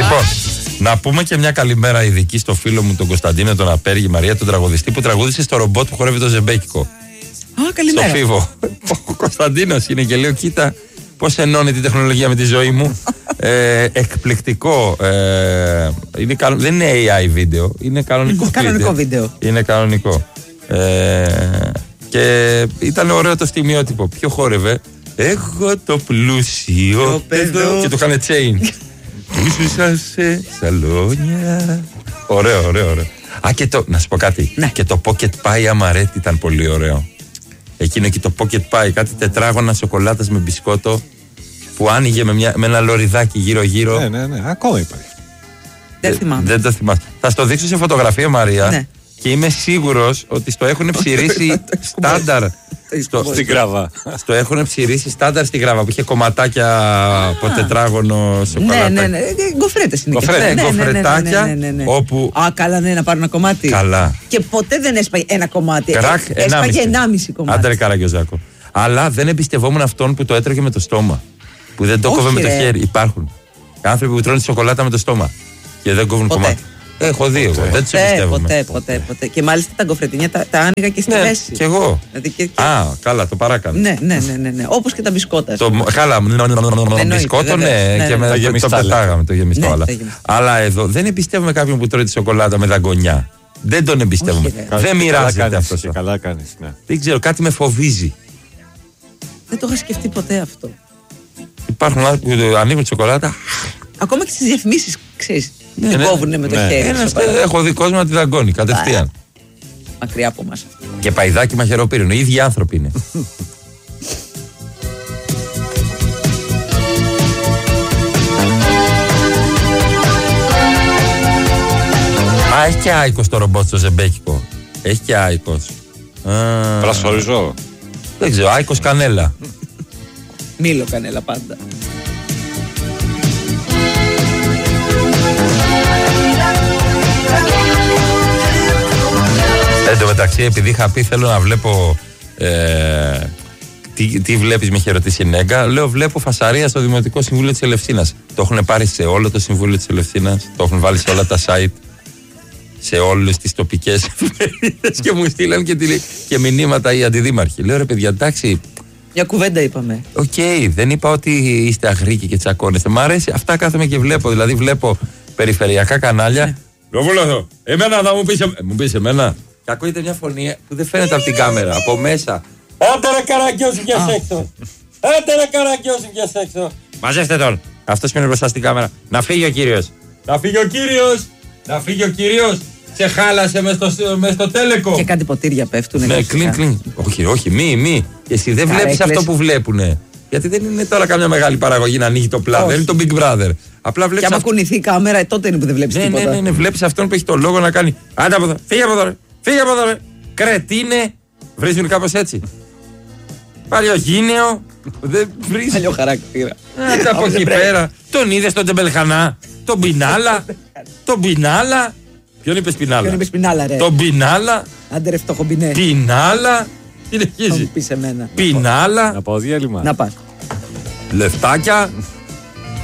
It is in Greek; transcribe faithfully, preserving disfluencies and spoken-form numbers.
Λοιπόν, να πούμε και μια καλημέρα ειδική στο φίλο μου τον Κωνσταντίνο, τον Απέργη Μαρία, τον τραγουδιστή που τραγούδισε στο ρομπότ που χορεύει το ζεμπέκικο. Α, καλημέρα. Στο Φίβο. Ο Κωνσταντίνος είναι και λέω, κοίτα πώς ενώνει τη τεχνολογία με τη ζωή μου. ε, εκπληκτικό. Ε, είναι κανο... Δεν είναι έι άι βίντεο, είναι κανονικό, κανονικό βίντεο. βίντεο. Είναι κανονικό. Ε, και ήταν ωραίο το στιγμιότυπο. Ποιο χόρευε? Έχω το πλούσιο παιδό. Και το είχανε chain. Ζούσα σε σαλόνια. Ωραίο, ωραίο, ωραίο. Α, και το, να σου πω κάτι. Ναι. Και το pocket pie αμαρέτη ήταν πολύ ωραίο. Εκείνο και το pocket pie, κάτι τετράγωνα σοκολάτας με μπισκότο που άνοιγε με, μια, με ένα λωριδάκι γύρω-γύρω. Ναι, ναι, ναι, ακόμα υπάρχει. Δεν θυμάμαι. Δεν το θυμάσαι. Θα στο δείξω σε φωτογραφία, Μαρία. Ναι. Και είμαι σίγουρος ότι στο έχουν ψηρίσει στάνταρ. Στο, στην Γραβά. Στο έχουν ψηρίσει στάνταρ στη Γραβά που είχε κομματάκια από τετράγωνο σοκολάτα. Ναι, ναι, ναι. Γκοφρέτες είναι. Γκοφρέ, ναι, γκοφρετάκια. Ναι, ναι, ναι, ναι. Όπου... Α, καλά, ναι, να πάρουν ένα κομμάτι. Καλά. Και ποτέ δεν έσπαγε ένα κομμάτι. Κρακ, έσπαγε ενάμιση κομμάτι. Άντε ρε Καραγκιόζάκο. Αλλά δεν εμπιστευόμουν αυτόν που το έτρωγε με το στόμα. Που δεν το κόβε με το χέρι. Υπάρχουν άνθρωποι που τρώνε σοκολάτα με το στόμα και δεν κόβουν ποτέ. Κομμάτι. Έχω δει εγώ, δεν τους εμπιστεύομαι. Ποτέ, ποτέ, ποτέ. Και μάλιστα τα γκοφρετινιά τα, τα άνοιγα και στη ναι, μέση. Κι εγώ. Δηλαδή και, και... Α, καλά, το παράκανα. Ναι, ναι, ναι, ναι, ναι. Όπως και τα μπισκότα. Το, καλά, μπισκότο, ναι, και με το πετάγαμε το γεμιστό. Αλλά, αλλά εδώ δεν εμπιστεύομαι κάποιον που τρώει τη σοκολάτα με δαγκονιά. Δεν τον εμπιστεύομαι. Δεν μοιράζεται αυτό. Καλά κάνεις, ναι. Δεν ξέρω, κάτι με φοβίζει. Δεν το είχα σκεφτεί ποτέ αυτό. Υπάρχουν άνθρωποι που ανοίγουν τη σοκολάτα. Ακόμα και στις διαφημίσεις, ξέρεις. Ναι, την ναι, κόβουνε με το ναι. χέρι. Ένας, έχω δει κόσμο να τη δαγκώνει κατευθείαν. Μακριά από μας αυτό. Και παϊδάκι μαχαιροπύρινο. Οι ίδιοι άνθρωποι είναι. Α, έχει και άϊκος το ρομπότ στο ζεμπέκικο. Έχει και άϊκος. Πρασοριζό. Δεν ξέρω, άϊκος κανέλα. Μήλο κανέλα πάντα. Εν τω μεταξύ, επειδή είχα πει θέλω να βλέπω ε, τι, τι βλέπεις, με είχε ρωτήσει η Νέγκα, λέω βλέπω φασαρία στο Δημοτικό Συμβούλιο της Ελευσίνας. Το έχουν πάρει σε όλο το Συμβούλιο της Ελευσίνας, το έχουν βάλει σε όλα τα site, σε όλες τις τοπικές εφημερίδες και μου στείλαν και, τη, και μηνύματα οι αντιδήμαρχοι. Λέω ρε παιδιά, εντάξει. Μια κουβέντα είπαμε. Οκ, okay, δεν είπα ότι είστε αγρίκοι και τσακώνεστε. Μ' αρέσει, αυτά κάθομαι και βλέπω. Δηλαδή βλέπω περιφερειακά κανάλια. Ροβούλο, εμένα θα μου πεις, μου πεις εμένα. Και ακούγεται μια φωνή που δεν φαίνεται από την κάμερα, από μέσα. Άντε ρε Καραγκιόζη, βγες έξω. Άντε ρε Καραγκιόζη, βγες έξω. Μαζεύστε τον. Αυτός που είναι μπροστά στην κάμερα. Να φύγει ο κύριος. Να φύγει ο κύριος. Να φύγει ο κύριος. Σε χάλασε μες στο, μες στο τέλεκο. Και κάτι ποτήρια πέφτουν. Ναι, κλιν, κλιν. Όχι, όχι, μη, μη. Εσύ δεν βλέπεις αυτό που βλέπουνε. Γιατί δεν είναι τώρα καμιά μεγάλη παραγωγή να ανοίγει το πλάνο. Δεν είναι το Big Brother. Απλά βλέπεις. Και άμα αυ... κουνηθεί η κάμερα, τότε είναι που δεν βλέπεις ναι, τίποτα. Ναι, ναι, ναι. Βλέπεις αυτόν που έχει το λόγο να κάνει. Άντε από εδώ, φύγε από εδώ, ρε. Φύγε από εδώ, ρε. Κρετίνε. Βρίζουν κάπως έτσι. Παλιογίνεο. Δεν βρίζουν. Παλιό χαρακτήρα. Άντε από εκεί πέρα. Τον είδες τον Τεμπελχανά. Τον Πινάλα. Τον Πινάλα. Ποιον είπες Πινάλα? Ποιον είπες Πινάλα, ρε? Τον Πινάλα. Άντε ρε φτωχομπινέ. Πινάλα. Τι Θα μου πεις εμένα. Πινάλα. Να πάω διάλειμμα. Να πας. Λεφτάκια.